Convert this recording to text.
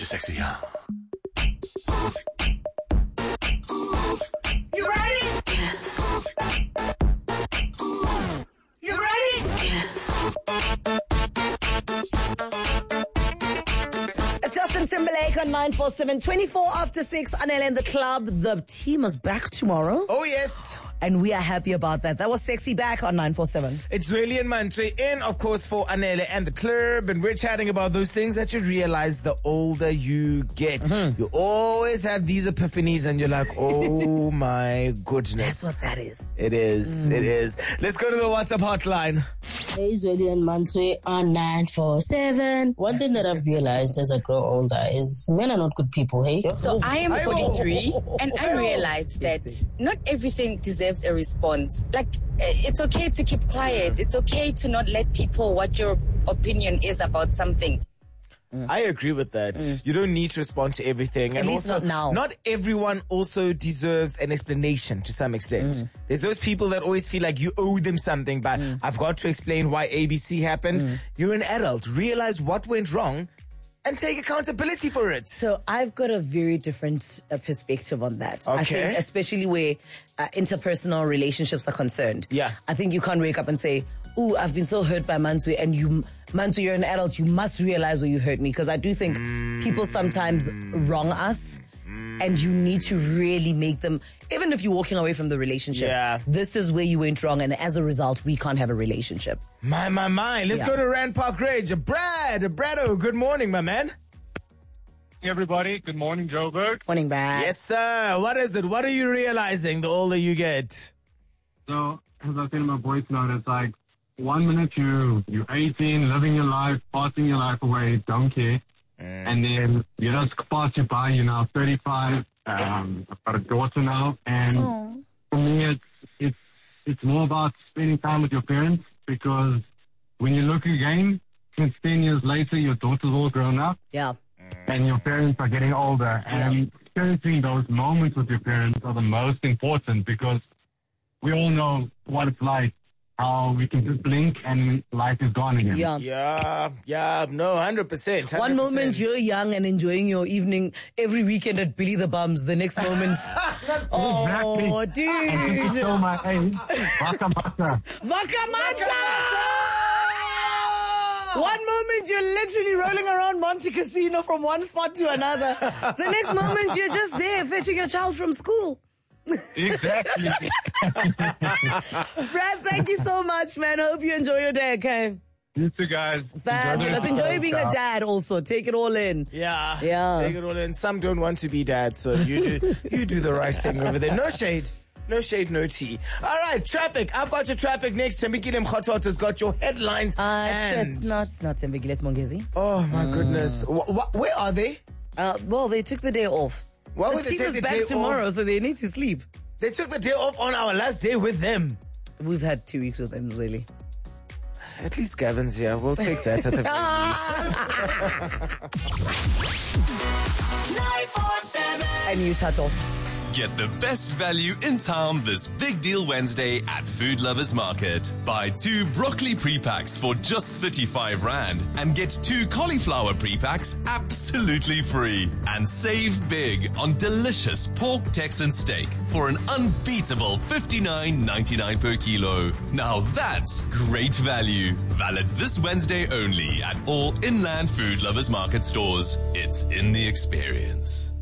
Sexy, huh? You ready? Yes. You ready? Yes. It's Justin Timberlake on 947, 24 after 6. Anele in the club. The team is back tomorrow. Oh, yes. And we are happy about that. That was Sexy back on 947. It's Really and Mantre in, of course, for Anele and the club. And we're chatting about those things that you realize the older you get. You always have these epiphanies and you're like, oh my goodness. That's what that is. It is. It is. Let's go to the WhatsApp hotline. Hey, Zweli and Mantre on 947. One thing that I've realized as I grow older is men are not good people, hey? So I am 43 and I realized that not everything deserves a response. Like, it's okay to keep quiet. It's okay to not let people what your opinion is about something. I agree with that. You don't need to respond to everything. At least not now. Not everyone also deserves an explanation to some extent. There's those people that always feel like you owe them something, but I've got to explain why ABC happened. You're an adult. Realize what went wrong and take accountability for it. So I've got a very different perspective on that. I Okay. think especially where interpersonal relationships are concerned. Yeah. I think you can't wake up and say, ooh, I've been so hurt by Mantu, and Mantu, you're an adult, you must realize where you hurt me. Because I do think people sometimes wrong us, and you need to really make them, even if you're walking away from the relationship, this is where you went wrong, and as a result, we can't have a relationship. My. Let's go to Rand Park Rage. Brado, good morning, my man. Everybody, good morning, Joburg. Morning, Brad. Yes, sir. What is it? What are you realizing the older you get? So, as I said in my voice note, it's like 1 minute you're 18, living your life, passing your life away, don't care. And then you just pass you by, you're now 35, I've got a daughter now, and for me it's more about spending time with your parents, because when you look again, since 10 years later, your daughter's all grown up. Yeah. And your parents are getting older, and experiencing those moments with your parents are the most important, because we all know what it's like, how we can just blink and life is gone again. Yeah, no, 100%. One moment you're young and enjoying your evening every weekend at Billy the Bums. The next moment, oh, dude. And to show my age, Vaka Mata. One moment you're literally rolling around Monte Casino from one spot to another. The next moment you're just there fetching your child from school. Exactly. Brad, thank you so much, man. I hope you enjoy your day, okay? You too, guys. Fabulous. Enjoy being a dad also. Take it all in. Yeah. Yeah. Take it all in. Some don't want to be dads, so you do the right thing over there. No shade. No shade, no tea. All right, traffic. I've got your traffic next. Tembikile Mkhotot has got your headlines. It's not Tembikile, it's Mongezi. Oh, my goodness. Where are they? Well, they took the day off. Why The would they team take is the back day tomorrow, off? so they need to sleep. They took the day off on our last day with them. We've had 2 weeks with them, really. At least Gavin's here. We'll take that at the very least. 947. And you, Tato. Get the best value in town this Big Deal Wednesday at Food Lovers Market. Buy 2 broccoli pre-packs for just 35 Rand and get 2 cauliflower pre-packs absolutely free. And save big on delicious pork Texan steak for an unbeatable $59.99 per kilo. Now that's great value. Valid this Wednesday only at all Inland Food Lovers Market stores. It's in the experience.